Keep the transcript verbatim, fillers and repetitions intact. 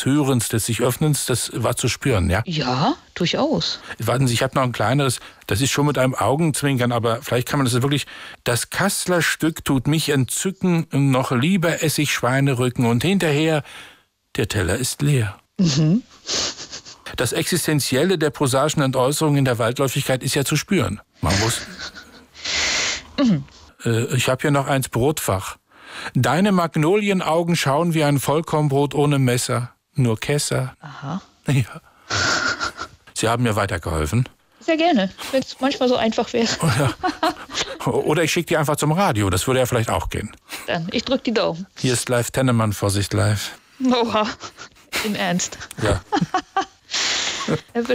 Hörens, des sich Öffnens, das war zu spüren, ja? Ja, durchaus. Warten Sie, ich habe noch ein kleineres, das ist schon mit einem Augenzwinkern, aber vielleicht kann man das wirklich. Das Kasslerstück tut mich entzücken, noch lieber ess ich Schweinerücken und hinterher, der Teller ist leer. Mhm. Das Existenzielle der prosaischen Entäußerung in der Waldläufigkeit ist ja zu spüren. Man muss... Mhm. Äh, ich habe hier noch eins, Brotfach. Deine Magnolienaugen schauen wie ein Vollkornbrot ohne Messer, nur Kesser. Aha. Ja. Sie haben mir weitergeholfen. Sehr gerne, wenn es manchmal so einfach wäre. Oder, oder ich schicke die einfach zum Radio, das würde ja vielleicht auch gehen. Dann, ich drück die Daumen. Hier ist live Tennemann, Vorsicht live. Oha, im Ernst. Ja. Herr